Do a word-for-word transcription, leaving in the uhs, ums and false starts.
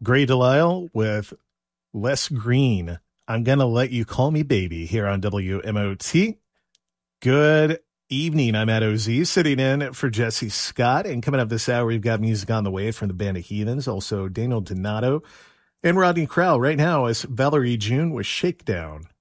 Gray Delisle with Les Green. I'm going to let you call me baby here on W M O T. Good evening. I'm Matt O Z sitting in for Jesse Scott. And coming up this hour, we've got music on the way from the Band of Heathens, also Daniel Donato and Rodney Crowell. Right now is Valerie June with Shakedown.